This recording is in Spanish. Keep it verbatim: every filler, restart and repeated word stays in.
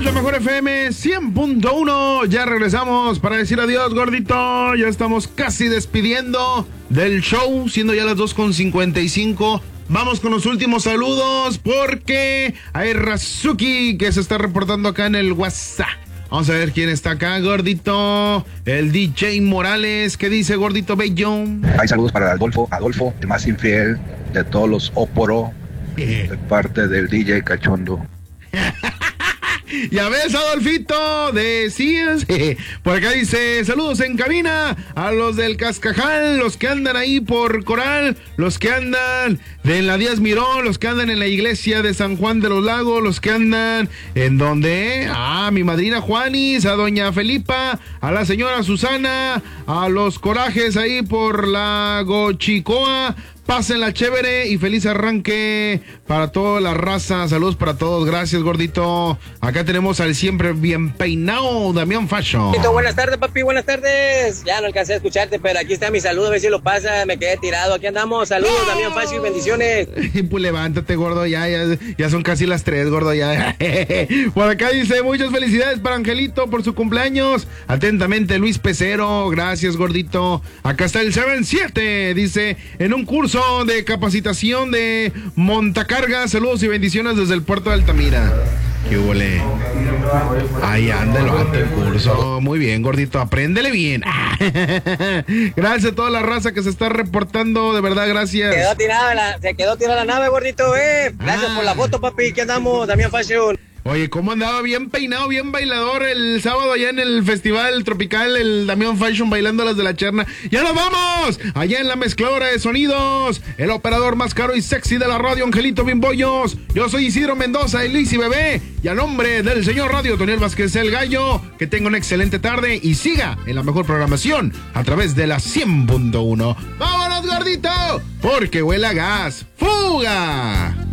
la mejor F M cien punto uno. Ya regresamos para decir adiós, gordito. Ya estamos casi despidiendo del show, siendo ya las dos con cincuenta y cinco. Vamos con los últimos saludos porque hay Razuki que se está reportando acá en el WhatsApp. Vamos a ver quién está acá, gordito. El D J Morales. ¿Qué dice, gordito bello? Hay saludos para Adolfo, Adolfo, el más infiel de todos los Óporo, de parte del D J Cachondo. Ya ves, Adolfito, decías. Por acá dice, saludos en cabina a los del Cascajal, los que andan ahí por Coral, los que andan de la Díaz Mirón, los que andan en la iglesia de San Juan de los Lagos, los que andan en donde, ah, mi madrina Juanis, a doña Felipa, a la señora Susana, a los Corajes ahí por la Gochicoa. Pásenla chévere y feliz arranque para toda la raza. Saludos para todos. Gracias, gordito. Acá tenemos al siempre bien peinado Damián Fashion. Buenas tardes, papi. Buenas tardes. Ya no alcancé a escucharte, pero aquí está mi saludo. A ver si lo pasa. Me quedé tirado. Aquí andamos. Saludos, ¡oh! Damián Fashion. Bendiciones. Pues levántate, gordo. Ya, ya, ya son casi las tres, gordo. Ya. Por acá dice, muchas felicidades para Angelito por su cumpleaños. Atentamente, Luis Pecero. Gracias, gordito. Acá está el siete siete. Dice, en un curso de capacitación de montacargas, saludos y bendiciones desde el puerto de Altamira. ¿Qué huele? Ahí anda el vato el curso. Muy bien, gordito, apréndele bien. Gracias a toda la raza que se está reportando, de verdad, gracias. Quedó tirada la, se quedó tirada la nave, gordito, eh. Gracias ah. por la foto, papi. ¿Qué andamos? Damián Fashion. Oye, ¿cómo andaba? Bien peinado, bien bailador el sábado allá en el Festival Tropical, el Damián Fashion bailando las de la Cherna. ¡Ya nos vamos! Allá en la mezcladora de sonidos, el operador más caro y sexy de la radio, Angelito Bimbollos. Yo soy Isidro Mendoza, el Lizzy Bebé, y a nombre del señor Radio Toniel Vázquez el Gallo, que tenga una excelente tarde y siga en la mejor programación a través de la cien punto uno. ¡Vámonos, gordito! Porque huele a gas. ¡Fuga!